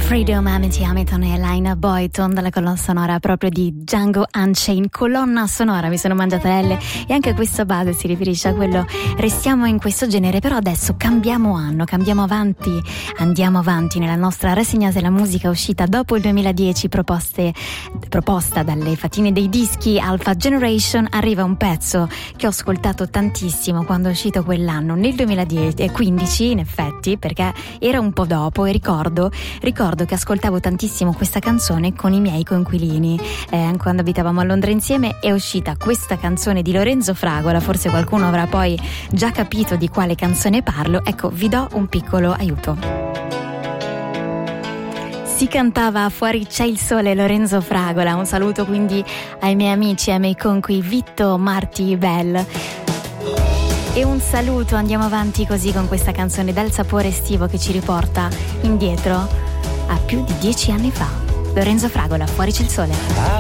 Freedom, Amity Hamilton e Lina Boyton dalla colonna sonora proprio di Django Unchained. Colonna sonora, mi sono mangiata L, e anche questa base si riferisce a quello. Restiamo in questo genere, però adesso cambiamo anno, cambiamo avanti, andiamo avanti nella nostra rassegna della musica uscita dopo il 2010, proposta dalle fatine dei dischi Alpha Generation. Arriva un pezzo che ho ascoltato tantissimo quando è uscito quell'anno, nel 2015 in effetti, perché era un po' dopo, e ricordo che ascoltavo tantissimo questa canzone con i miei coinquilini. Quando abitavamo a Londra insieme è uscita questa canzone di Lorenzo Fragola, forse qualcuno avrà poi già capito di quale canzone parlo. Ecco, vi do un piccolo aiuto. Si cantava Fuori c'è il sole, Lorenzo Fragola. Un saluto quindi ai miei amici, ai miei conqui Vitto, Marti, Bell. E un saluto, andiamo avanti così con questa canzone dal sapore estivo che ci riporta indietro a più di 10 anni fa. Lorenzo Fragola, Fuori c'è il sole.